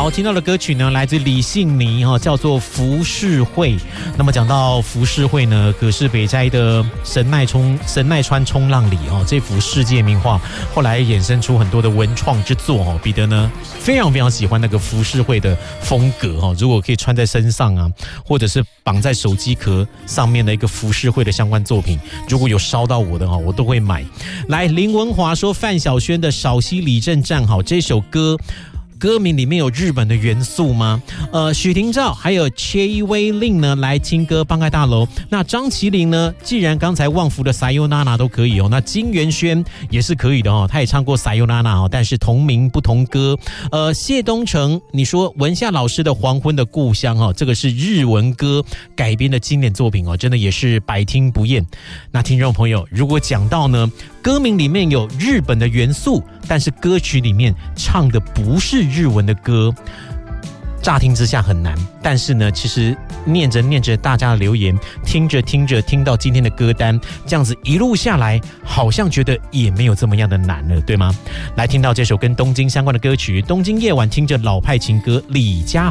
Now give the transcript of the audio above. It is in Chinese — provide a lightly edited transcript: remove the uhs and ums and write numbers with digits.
好，听到的歌曲呢，来自李信妮叫做《浮世绘》。那么讲到浮世绘呢，葛饰北斋的神奈川冲浪里这幅世界名画，后来衍生出很多的文创之作彼得呢非常非常喜欢那个浮世绘的风格如果可以穿在身上啊，或者是绑在手机壳上面的一个浮世绘的相关作品，如果有烧到我的我都会买。来，林文华说范晓萱的《少熙里镇站好》这首歌名里面有日本的元素吗？许廷照还有切伊威令呢来听歌帮盖大楼。那张麒麟呢，既然刚才旺福的 Sayonara 都可以那金元萱也是可以的他也唱过 Sayonara 但是同名不同歌。谢东成，你说文夏老师的《黄昏的故乡》这个是日文歌改编的经典作品真的也是百听不厌。那听众朋友，如果讲到呢歌名里面有日本的元素，但是歌曲里面唱的不是日文的歌，乍听之下很难，但是呢其实念着大家的留言，听着听到今天的歌单，这样子一路下来好像觉得也没有这么样的难了，对吗？来听到这首跟东京相关的歌曲，东京夜晚听着老派情歌李佳